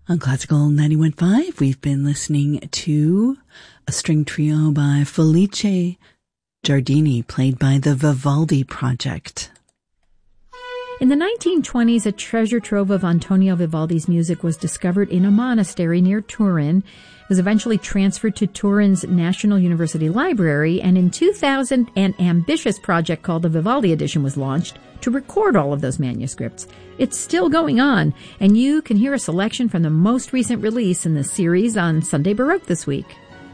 On Classical 91.5, we've been listening to a string trio by Felice Giardini, played by the Vivaldi Project. In the 1920s, a treasure trove of Antonio Vivaldi's music was discovered in a monastery near Turin. It was eventually transferred to Turin's National University Library, and in 2000, an ambitious project called the Vivaldi Edition was launched to record all of those manuscripts. It's still going on, and you can hear a selection from the most recent release in the series on Sunday Baroque this week.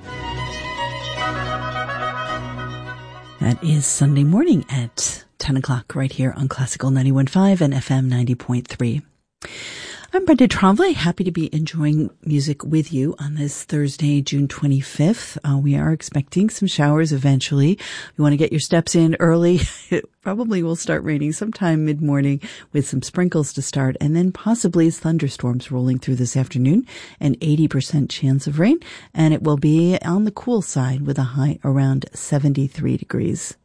That is Sunday morning at 10 o'clock right here on Classical 91.5 and FM 90.3. I'm Brenda Tremblay, happy to be enjoying music with you on this Thursday, June 25th. We are expecting some showers eventually. You want to get your steps in early. It probably will start raining sometime mid-morning with some sprinkles to start, and then possibly thunderstorms rolling through this afternoon, an 80% chance of rain, and it will be on the cool side with a high around 73 degrees.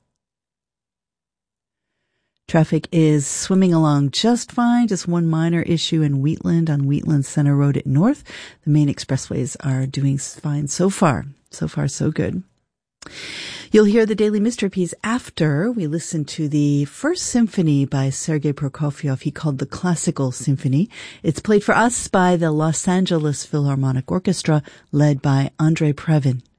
Traffic is swimming along just fine. Just one minor issue in Wheatland on Wheatland Center Road at North. The main expressways are doing fine so far. So far, so good. You'll hear the Daily Mystery Piece after we listen to the first symphony by Sergei Prokofiev. He called the Classical Symphony. It's played for us by the Los Angeles Philharmonic Orchestra, led by Andrei Previn.